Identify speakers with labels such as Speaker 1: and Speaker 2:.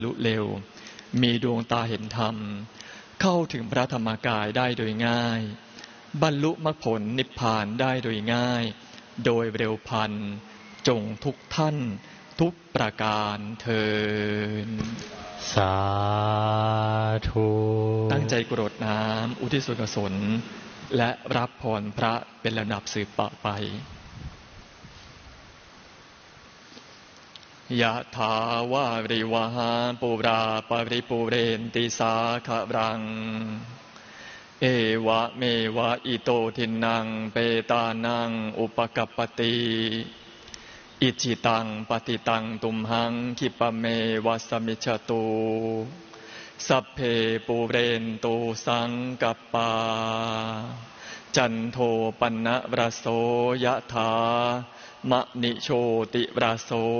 Speaker 1: ลุเร็วมีดวงตาเห็นธรรมเข้าถึงพระธรรมกายได้โดยง่ายบรรลุมรรคผลนิพพานได้โดยง่ายโดยเร็วพลันจงทุกท่านทุกประการเทิน
Speaker 2: สาธุ
Speaker 1: ตั้งใจกรดน้ำอุทิศส่วนกุศลและรับพรพระเป็นลำดับสืบต่อไปยะถาวาริวหาปุราปริปุเรนติสาขะรังเอวะเมวะอิโตทินังเปตานังอุปกัปปติอิจิตังปฏิตังตุมหังคิปะเมวะสมิจฉตุสัพเพปูเรนตุสังกัปปาจันโทปนะระโสยะถามะนิโชติระโส